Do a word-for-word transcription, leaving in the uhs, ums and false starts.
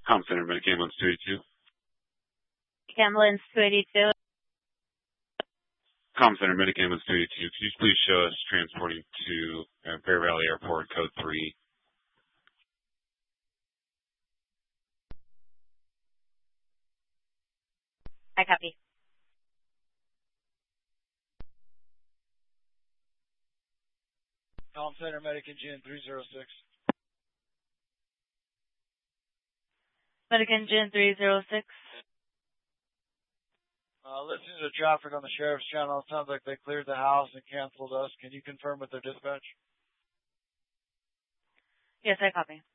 Com Center, Medic Ambulance two eighty-two. Ambulance two eighty-two. Com Center, Medic Ambulance two eighty-two. Could you please show us transporting to uh, Bear Valley Airport, code three? I copy. Com Center, Medic Engine three oh six. Medic Engine three oh six. Uh, listening to the traffic on the sheriff's channel, it sounds like they cleared the house and canceled us. Can you confirm with their dispatch? Yes, I copy.